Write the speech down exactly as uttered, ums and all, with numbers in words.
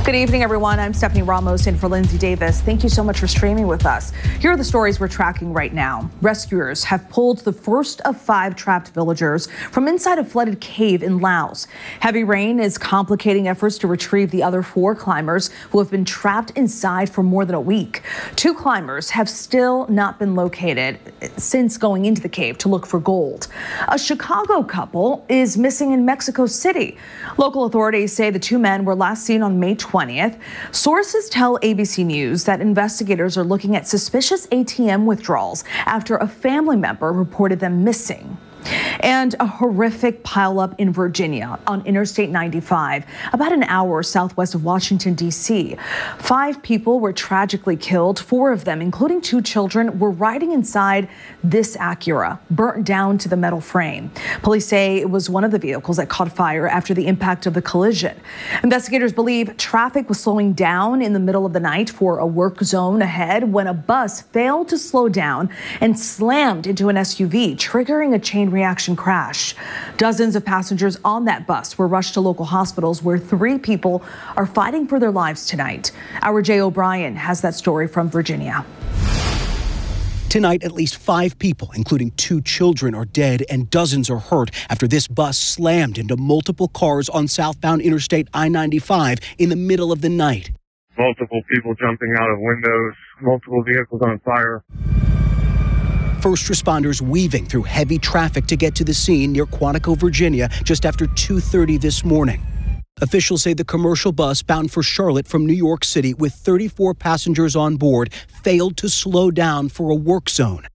Good evening, everyone. I'm Stephanie Ramos in for Lindsay Davis. Thank you so much for streaming with us. Here are the stories we're tracking right now. Rescuers have pulled the first of five trapped villagers from inside a flooded cave in Laos. Heavy rain is complicating efforts to retrieve the other four climbers who have been trapped inside for more than a week. Two climbers have still not been located since going into the cave to look for gold. A Chicago couple is missing in Mexico City. Local authorities say the two men were last seen on May twentieth. Sources tell A B C News that investigators are looking at suspicious A T M withdrawals after a family member reported them missing. And a horrific pileup in Virginia on Interstate ninety-five, about an hour southwest of Washington, D C Five people were tragically killed. Four of them, including two children, were riding inside this Acura, burnt down to the metal frame. Police say it was one of the vehicles that caught fire after the impact of the collision. Investigators believe traffic was slowing down in the middle of the night for a work zone ahead when a bus failed to slow down and slammed into an S U V, triggering a chain reaction crash. Dozens of passengers on that bus were rushed to local hospitals where three people are fighting for their lives tonight. Our Jay O'Brien has that story from Virginia. Tonight, at least five people, including two children, are dead and dozens are hurt after this bus slammed into multiple cars on southbound Interstate I ninety-five in the middle of the night. Multiple people jumping out of windows, multiple vehicles on fire. First responders weaving through heavy traffic to get to the scene near Quantico, Virginia, just after two thirty this morning. Officials say the commercial bus bound for Charlotte from New York City with thirty-four passengers on board failed to slow down for a work zone.